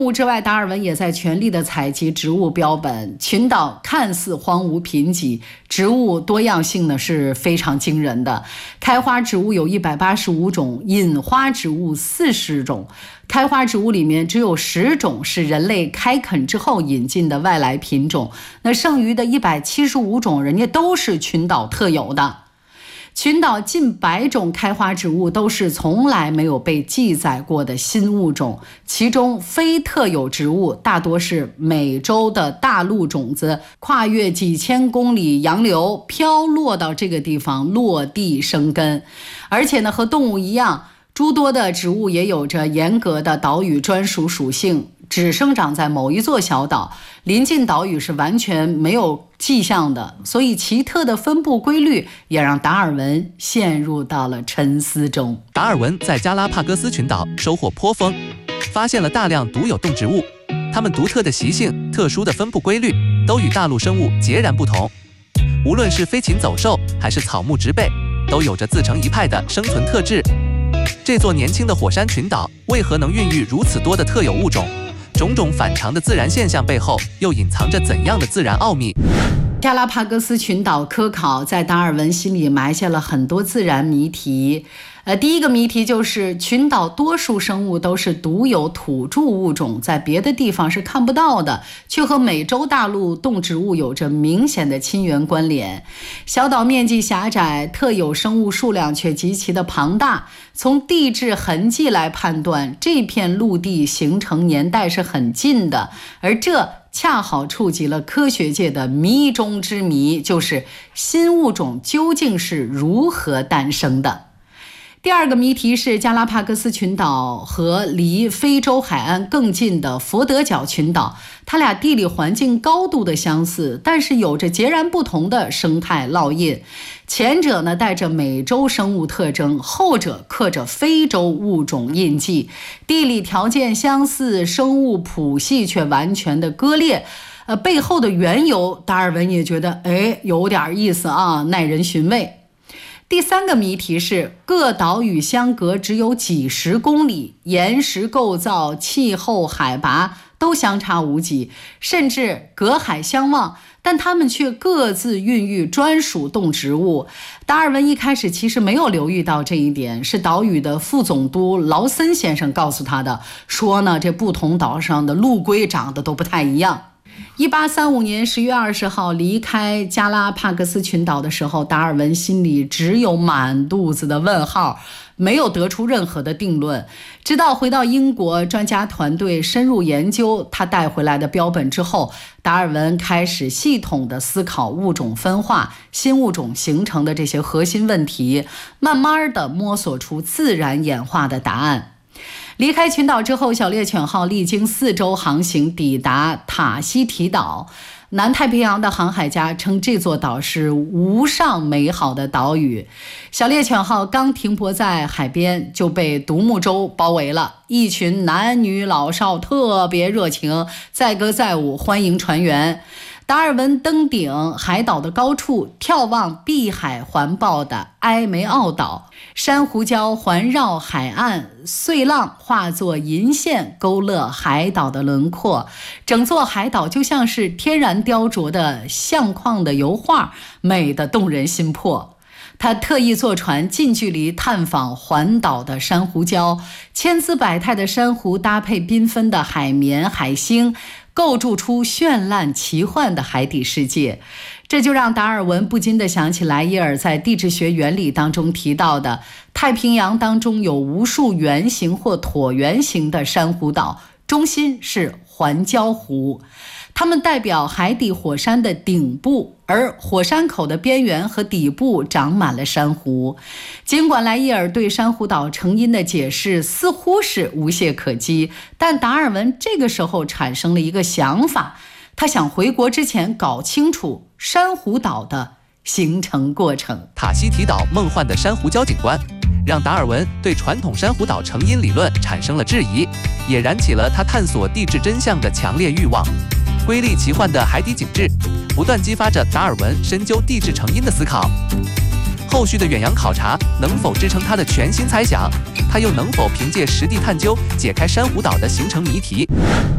物之外，达尔文也在全力地采集植物标本。群岛看似荒芜贫瘠，植物多样性呢是非常惊人的。开花植物有185种，引花植物40种。开花植物里面只有10种是人类开垦之后引进的外来品种，那剩余的175种人家都是群岛特有的。群岛近100种开花植物都是从来没有被记载过的新物种，其中非特有植物大多是美洲的大陆种子，跨越几千公里洋流飘落到这个地方落地生根。而且呢，和动物一样，诸多的植物也有着严格的岛屿专属属性，只生长在某一座小岛，临近岛屿是完全没有迹象的，所以奇特的分布规律也让达尔文陷入到了沉思中。 达尔文在加拉帕戈斯群岛收获颇丰，发现了大量独有动植物，它们独特的习性、特殊的分布规律都与大陆生物截然不同。无论是飞禽走兽还是草木植被，都有着自成一派的生存特质。这座年轻的火山群岛为何能孕育如此多的特有物种？种种反常的自然现象背后又隐藏着怎样的自然奥秘？ 加拉帕戈斯群岛科考在达尔文心里埋下了很多自然谜题。第一个谜题就是群岛多数生物都是独有土著物种，在别的地方是看不到的，却和美洲大陆动植物有着明显的亲缘关联。小岛面积狭窄，特有生物数量却极其的庞大，从地质痕迹来判断，这片陆地形成年代是很近的，而这恰好触及了科学界的谜中之谜，就是新物种究竟是如何诞生的。第二个谜题是加拉帕戈斯群岛和离非洲海岸更近的佛得角群岛，它俩地理环境高度的相似，但是有着截然不同的生态烙印。前者呢带着美洲生物特征，后者刻着非洲物种印记，地理条件相似，生物谱系却完全的割裂。背后的缘由，达尔文也觉得有点意思啊，耐人寻味。第三个谜题是各岛屿相隔只有几十公里，岩石构造、气候、海拔都相差无几，甚至隔海相望，但它们却各自孕育专属动植物。达尔文一开始其实没有留意到这一点，是岛屿的副总督劳森先生告诉他的，说呢，这不同岛上的陆龟长得都不太一样。1835年10月20号离开加拉帕戈斯群岛的时候，达尔文心里只有满肚子的问号，没有得出任何的定论。直到回到英国，专家团队深入研究他带回来的标本之后，达尔文开始系统的思考物种分化、新物种形成的这些核心问题，慢慢的摸索出自然演化的答案。离开群岛之后，小猎犬号历经4周航行抵达塔希提岛。南太平洋的航海家称这座岛是无上美好的岛屿。小猎犬号刚停泊在海边就被独木舟包围了，一群男女老少特别热情，载歌载舞欢迎船员。达尔文登顶海岛的高处，眺望碧海环抱的埃梅奥岛，珊瑚礁环绕海岸，碎浪化作银线勾勒海岛的轮廓，整座海岛就像是天然雕琢的相框的油画，美得动人心魄。他特意坐船近距离探访环岛的珊瑚礁，千姿百态的珊瑚搭配缤纷的海绵海星，构筑出绚烂奇幻的海底世界。这就让达尔文不禁地想起莱伊尔在地质学原理当中提到的，太平洋当中有无数圆形或椭圆形的珊瑚岛，中心是环礁湖，它们代表海底火山的顶部，而火山口的边缘和底部长满了珊瑚。尽管莱伊尔对珊瑚岛成因的解释似乎是无懈可击，但达尔文这个时候产生了一个想法，他想回国之前搞清楚珊瑚岛的形成过程。 塔希提岛梦幻的珊瑚礁景观让达尔文对传统珊瑚岛成因理论产生了质疑，也燃起了他探索地质真相的强烈欲望。瑰丽奇幻的海底景致不断激发着达尔文深究地质成因的思考。后续的远洋考察能否支撑他的全新猜想？他又能否凭借实地探究解开珊瑚岛的形成谜题？